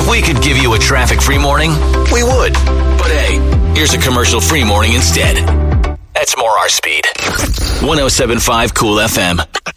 If we could give you a traffic-free morning, we would. But hey, here's a commercial-free morning instead. That's more our speed. 107.5 Cool FM.